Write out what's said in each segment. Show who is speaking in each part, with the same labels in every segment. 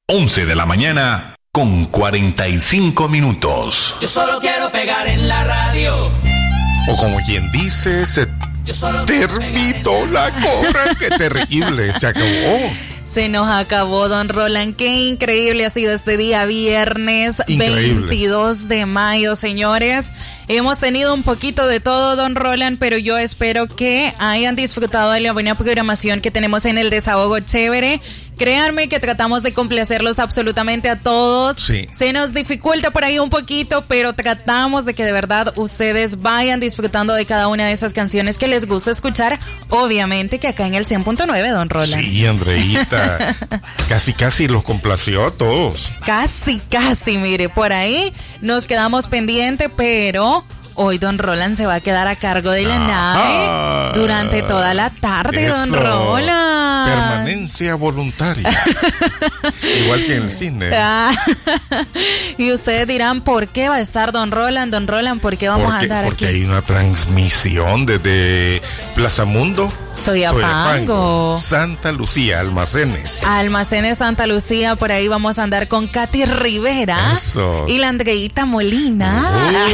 Speaker 1: 11 de la mañana con 45 minutos.
Speaker 2: Yo solo quiero pegar en la radio.
Speaker 3: O como quien dice, se terminó la cobra. Qué terrible, se acabó.
Speaker 4: Se nos acabó, don Roland. Qué increíble ha sido este día viernes, increíble. 22 de mayo, señores. Hemos tenido un poquito de todo, don Roland, pero yo espero que hayan disfrutado de la buena programación que tenemos en el Desahogo Chévere. Créanme que tratamos de complacerlos absolutamente a todos.
Speaker 3: Sí.
Speaker 4: Se nos dificulta por ahí un poquito, pero tratamos de que de verdad ustedes vayan disfrutando de cada una de esas canciones que les gusta escuchar. Obviamente que acá en el 100.9, don Roland.
Speaker 3: Sí, Andreita. casi los complació a todos.
Speaker 4: Casi, mire, por ahí nos quedamos pendientes, pero hoy don Roland se va a quedar a cargo de la nave durante toda la tarde,
Speaker 3: eso.
Speaker 4: Don Roland.
Speaker 3: Permanencia voluntaria. Igual que en el cine.
Speaker 4: Y ustedes dirán, ¿por qué va a estar don Roland? Don Roland, ¿por qué vamos a andar aquí?
Speaker 3: Porque hay una transmisión desde Plaza Mundo,
Speaker 4: Soyapango,
Speaker 3: Santa Lucía, Almacenes
Speaker 4: Santa Lucía. Por ahí vamos a andar con Katy Rivera.
Speaker 3: Eso.
Speaker 4: Y la Andreita Molina.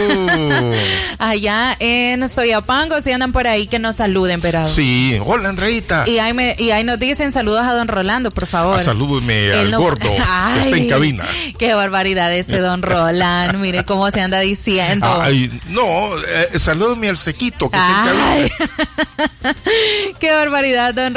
Speaker 4: Allá en Soyapango, si andan por ahí, que nos saluden, pero.
Speaker 3: Sí, hola Andreita.
Speaker 4: Y ahí nos dicen saludos a don Rolando, por favor.
Speaker 3: Salúdeme al gordo que está en cabina.
Speaker 4: Qué barbaridad este don Roland. Mire cómo se anda diciendo.
Speaker 3: Salúdeme al sequito que está en cabina.
Speaker 4: Qué barbaridad, don